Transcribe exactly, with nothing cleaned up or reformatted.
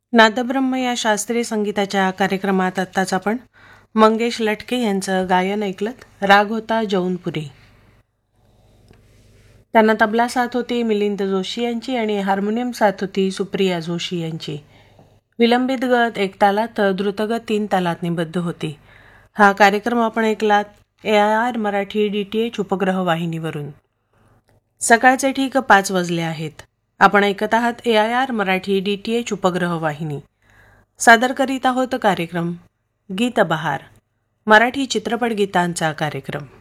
नादब्रह्म या शास्त्रीय संगीताच्या कार्यक्रमात आत्ताच आपण मंगेश लटके यांचं गायन ऐकलत. राग होता जौनपुरी. त्यांना तबला साथ होती मिलिंद जोशी यांची आणि हार्मोनियम साथ होती सुप्रिया जोशी यांची. विलंबित गत एक तालात तर द्रुतगत तीन तालात निबद्ध होती. हा कार्यक्रम आपण ऐकलात ए I R Marathi D T H उपग्रह वाहिनीवरून. सकाळचे ठीक पाच वाजले आहेत. आपण ऐकत आहात ए I R Marathi D T H उपग्रह वाहिनी. सादर करीत आहोत कार्यक्रम गीत बहार, मराठी चित्रपट गीतांचा कार्यक्रम.